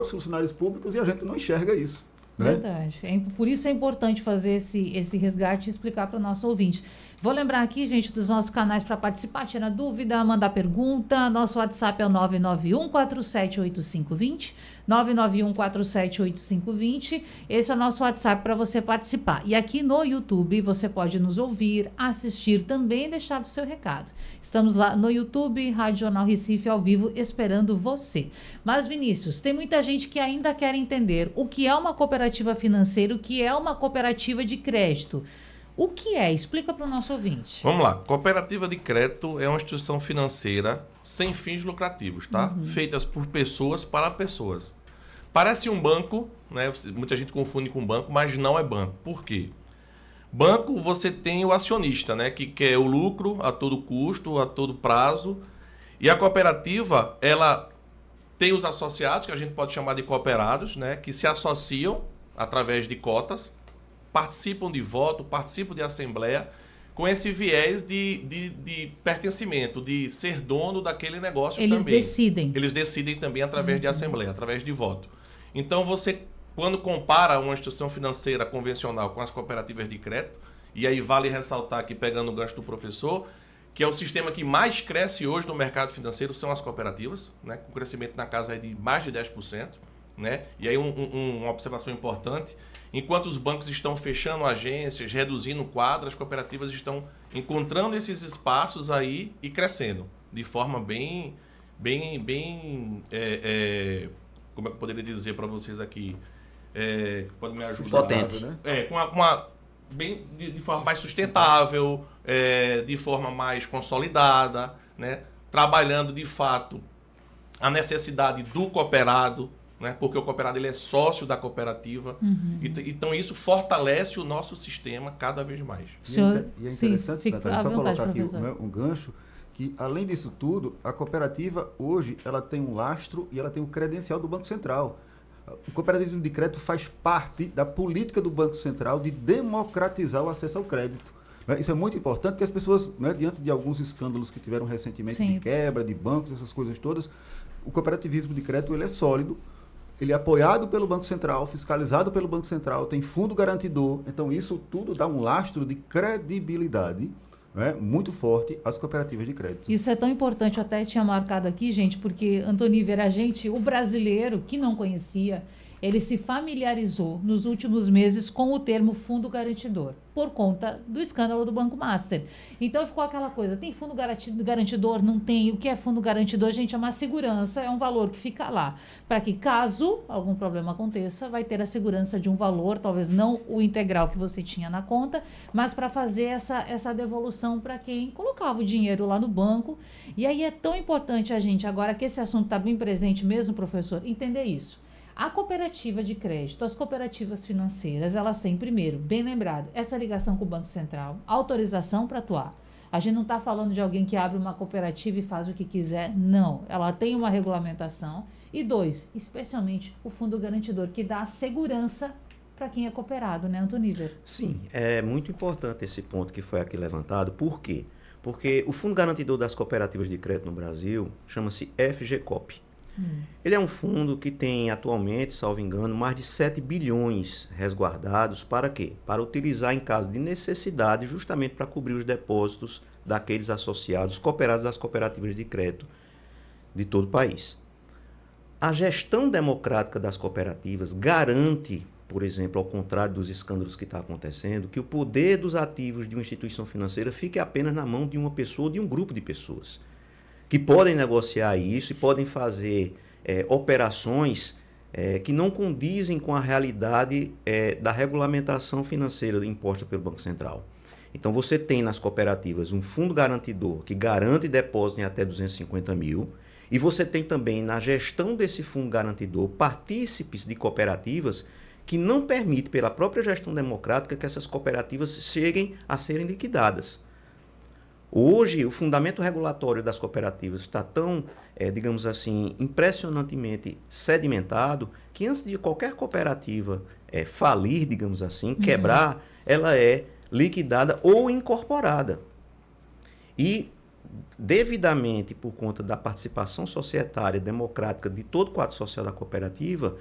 funcionários públicos e a gente não enxerga isso. Né? Verdade. Por isso é importante fazer esse resgate e explicar para o nosso ouvinte. Vou lembrar aqui, gente, dos nossos canais para participar, tirar dúvida, mandar pergunta. Nosso WhatsApp é o 991-478520, 991-478520. Esse é o nosso WhatsApp para você participar. E aqui no YouTube você pode nos ouvir, assistir também e deixar o seu recado. Estamos lá no YouTube, Rádio Jornal Recife, ao vivo, esperando você. Mas, Vinícius, tem muita gente que ainda quer entender o que é uma cooperativa financeira, o que é uma cooperativa de crédito. O que é? Explica para o nosso ouvinte. Vamos lá. Cooperativa de crédito é uma instituição financeira sem fins lucrativos, tá? Feitas por pessoas para pessoas. Parece um banco, né? Muita gente confunde com banco, mas não é banco. Por quê? Banco, você tem o acionista, né? Que quer o lucro a todo custo, a todo prazo. E a cooperativa, ela tem os associados, que a gente pode chamar de cooperados, né? Que se associam através de cotas, participam de voto, participam de assembleia, com esse viés de pertencimento, de ser dono daquele negócio também. Eles decidem também através de assembleia, através de voto. Então, você, quando compara uma instituição financeira convencional com as cooperativas de crédito, e aí vale ressaltar aqui, pegando o gancho do professor, que é o sistema que mais cresce hoje no mercado financeiro, são as cooperativas, né, com crescimento na casa de mais de 10%. Né? E aí uma observação importante, enquanto os bancos estão fechando agências, reduzindo quadras, as cooperativas estão encontrando esses espaços aí e crescendo de forma bem como é que eu poderia dizer para vocês aqui, pode me ajudar? Potente. Né? De forma mais sustentável, de forma mais consolidada, né? Trabalhando de fato a necessidade do cooperado, né? Porque o cooperado ele é sócio da cooperativa. Então isso fortalece o nosso sistema cada vez mais. E é interessante, Natália, só colocar aqui um gancho, que além disso tudo, a cooperativa hoje ela tem um lastro e ela tem um credencial do Banco Central. O cooperativismo de crédito faz parte da política do Banco Central de democratizar o acesso ao crédito. Isso é muito importante, porque as pessoas, né, diante de alguns escândalos que tiveram recentemente de quebra de bancos, essas coisas todas, o cooperativismo de crédito ele é sólido. Ele é apoiado pelo Banco Central, fiscalizado pelo Banco Central, tem fundo garantidor. Então, isso tudo dá um lastro de credibilidade, né, muito forte às cooperativas de crédito. Isso é tão importante, eu até tinha marcado aqui, gente, porque, Antoníver, o brasileiro que não conhecia, ele se familiarizou nos últimos meses com o termo fundo garantidor, por conta do escândalo do Banco Master. Então ficou aquela coisa, tem fundo garantidor? Não tem. O que é fundo garantidor, gente? É uma segurança, é um valor que fica lá, para que caso algum problema aconteça, vai ter a segurança de um valor, talvez não o integral que você tinha na conta, mas para fazer essa devolução para quem colocava o dinheiro lá no banco. E aí é tão importante a gente, agora que esse assunto está bem presente mesmo, professor, entender isso. A cooperativa de crédito, as cooperativas financeiras, elas têm, primeiro, bem lembrado, essa ligação com o Banco Central, autorização para atuar. A gente não está falando de alguém que abre uma cooperativa e faz o que quiser, não. Ela tem uma regulamentação. E dois, especialmente o fundo garantidor, que dá segurança para quem é cooperado, né, Antoníver? Sim, é muito importante esse ponto que foi aqui levantado. Por quê? Porque o fundo garantidor das cooperativas de crédito no Brasil chama-se FGCOP. Ele é um fundo que tem atualmente, salvo engano, mais de 7 bilhões resguardados para quê? Para utilizar em caso de necessidade, justamente para cobrir os depósitos daqueles associados cooperados das cooperativas de crédito de todo o país. A gestão democrática das cooperativas garante, por exemplo, ao contrário dos escândalos que está acontecendo, que o poder dos ativos de uma instituição financeira fique apenas na mão de uma pessoa ou de um grupo de pessoas, que podem negociar isso e podem fazer operações que não condizem com a realidade da regulamentação financeira imposta pelo Banco Central. Então, você tem nas cooperativas um fundo garantidor que garante depósitos em até 250 mil, e você tem também na gestão desse fundo garantidor partícipes de cooperativas que não permite, pela própria gestão democrática, que essas cooperativas cheguem a serem liquidadas. Hoje, o fundamento regulatório das cooperativas está tão, digamos assim, impressionantemente sedimentado, que antes de qualquer cooperativa falir, digamos assim, quebrar, ela é liquidada ou incorporada. E devidamente por conta da participação societária democrática de todo o quadro social da cooperativa,